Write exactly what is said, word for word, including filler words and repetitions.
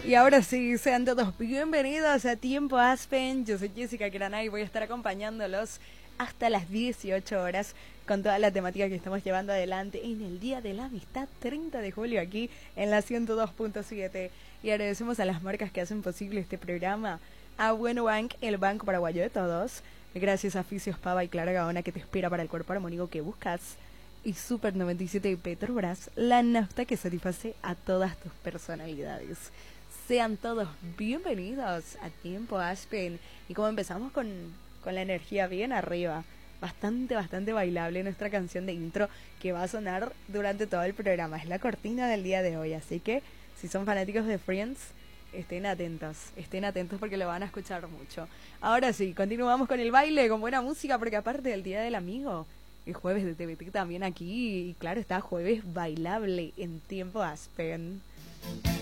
Y ahora sí, sean todos bienvenidos a Tiempo Aspen. Yo soy Jessica Granay y voy a estar acompañándolos hasta las dieciocho horas con toda la temática que estamos llevando adelante en el Día de la Amistad, treinta de julio, aquí en la ciento dos punto siete. Y agradecemos a las marcas que hacen posible este programa. A Bueno Bank, el banco paraguayo de todos. Gracias a Fisios Pava y Clara Gaona, que te espera para el cuerpo armónico que buscas. Y Super noventa y siete y Petrobras, la nafta que satisface a todas tus personalidades. Sean todos bienvenidos a Tiempo Aspen. Y como empezamos con, con la energía bien arriba, bastante, bastante bailable nuestra canción de intro que va a sonar durante todo el programa. Es la cortina del día de hoy, así que si son fanáticos de Friends, estén atentos, estén atentos porque lo van a escuchar mucho. Ahora sí, continuamos con el baile, con buena música, porque aparte del Día del Amigo, el jueves de T V T también aquí, y claro, está jueves bailable en Tiempo Aspen.